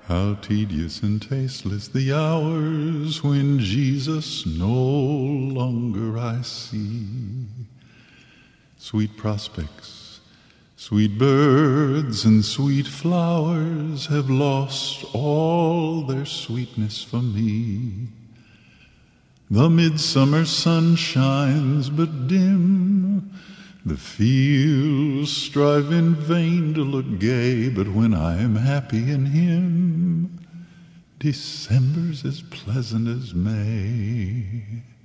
How tedious and tasteless the hours when Jesus no longer I see. Sweet prospects, sweet birds, and sweet flowers have lost all their sweetness for me. The midsummer sun shines but dim. The fields strive in vain to look gay, but when I am happy in Him, December's as pleasant as May.